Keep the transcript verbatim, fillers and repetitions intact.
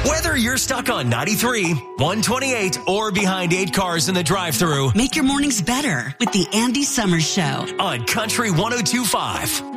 Whether you're stuck on ninety-three, one twenty-eight, or behind eight cars in the drive-thru, make your mornings better with the Andy Summers Show on Country one oh two point five.